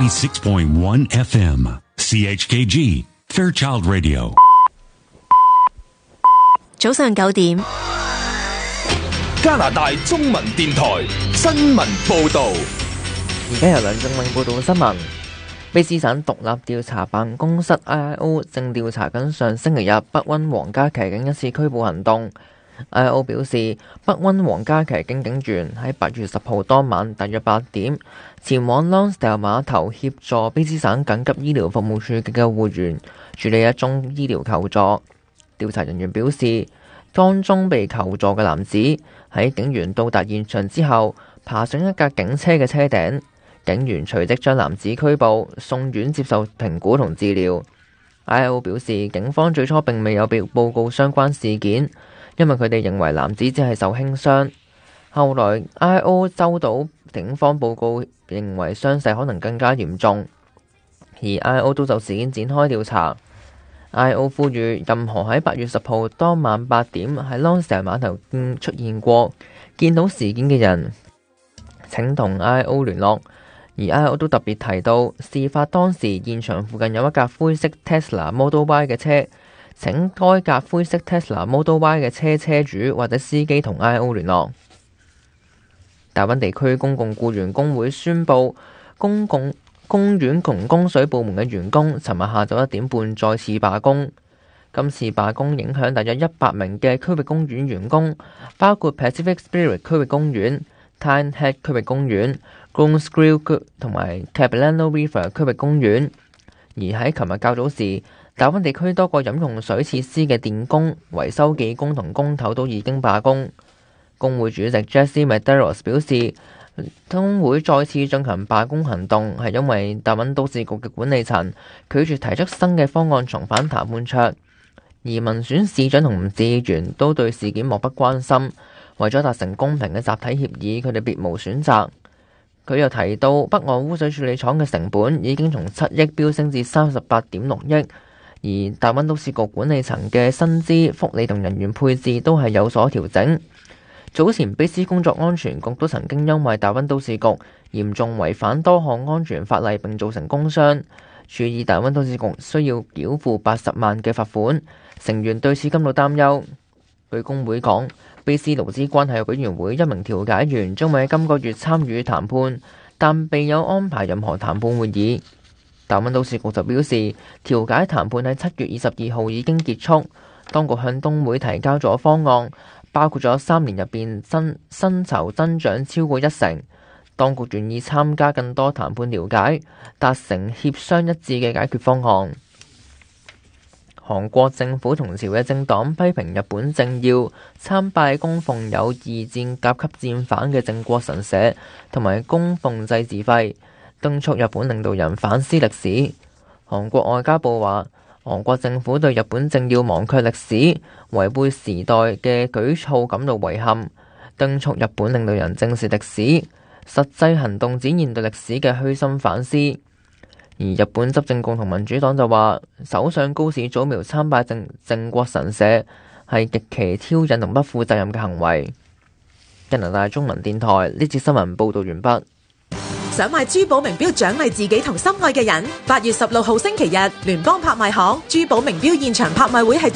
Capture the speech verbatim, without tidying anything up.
ninety-six point one F M C H K G Fairchild Radio。 早上九點， 加拿大中文電台新聞報道。 而家由梁正明報道新聞。卑詩省獨立調查辦公室 I I O 正調查緊上星期日北溫皇家騎警一次拘捕行動。I I O 表示，北溫皇家騎警警員喺八月十號當晚大約八點前往 Lonsdale 碼頭協助卑詩省緊急醫療服務處嘅救護員處理一宗醫療求助。調查人員表示，當中被求助嘅男子喺警員到達現場之後，爬上一架警車嘅車頂。警員隨即將男子拘捕，送院接受評估同治療。I I O 表示，警方最初並未有被報告相關事件，因為佢哋認為男子只係受輕傷。後來 I I O 收到警方報告，認為傷勢可能更加嚴重，而 I I O 都就事件展開調查。I I O 呼籲任何喺八月十號當晚八點喺 Lonsdale 碼頭出現過、見到事件嘅人，請同 I I O 聯絡。而 I I O 都特別提到，事發當時現場附近有一架灰色 Tesla Model Y 嘅車，請該架灰色 Tesla Model Y 嘅車車主或者司機同 I I O 聯絡。大溫地區公共僱員工會宣布，公共公園同供水部門嘅員工尋日下晝一點半再次罷工。今次罷工影響大約一百名嘅區域公園員工，包括 Pacific Spirit 區域公園、Tyne Head 區域公園、Groundscrew 同埋 Capilano River 區域公園。而喺琴日較早時，大溫地區多個飲用水設施嘅電工、維修技工同工頭都已經罷工。工會主席 Jesse Medeiros 表示，工會再次進行罷工行動係因為大溫都市局嘅管理層拒絕提出新嘅方案重返談判桌，而民選市長同市議員都對事件漠不關心。為咗達成公平嘅集體協議，佢哋別無選擇。佢又提到，北岸污水處理廠嘅成本已經從七億飆升至三十八點六億，而大溫都市局管理層嘅薪資、福利同人員配置都係有所調整。早前卑詩工作安全局都曾經因為大溫都市局嚴重違反多項安全法例並造成工傷，處以大溫都市局需要繳付八十萬嘅罰款。成員對此感到擔憂。據工會講，卑詩勞資關係委員會一名調解員將會喺今個月參與談判，但未有安排任何談判會議。大溫都市局就表示，調解談判喺七月二十二號已經結束，當局向工會提交咗方案，包括咗三年入邊薪薪酬增長超過一成。當局願意參加更多談判調解，達成協商一致嘅解決方案。韓國政府同朝野政黨批評日本政要參拜供奉有二戰甲級戰犯嘅靖國神社，同埋供奉祭祀費，敦促日本領導人反思歷史。韓國外交部話，韓國政府對日本政要忘卻歷史、違背時代嘅舉措感到遺憾，敦促日本領導人正視歷史，實際行動展現對歷史嘅虛心反思。而日本執政共同民主黨就話，首相高市早苗參拜靖靖國神社係極其挑釁同不負責任嘅行為。加拿大中文電台呢節新聞報道完畢。 想買珠寶名錶獎勵自己同心愛嘅人，八月十六號星期日，聯邦拍賣行珠寶名錶現場拍賣會係